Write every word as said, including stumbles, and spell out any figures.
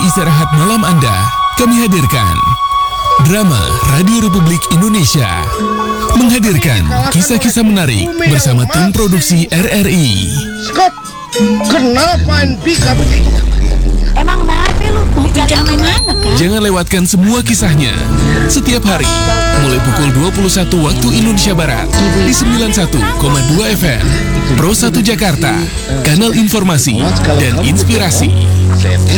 istirahat malam Anda, kami hadirkan Drama Radio Republik Indonesia menghadirkan kisah-kisah menarik bersama tim produksi R R I. Scott, kenapa main pika begitu? Emang kenapa lu? Mau pinjam mana kan? Jangan lewatkan semua kisahnya setiap hari mulai pukul dua puluh satu waktu Indonesia Barat di sembilan puluh satu koma dua F M Pro satu Jakarta, kanal informasi dan inspirasi.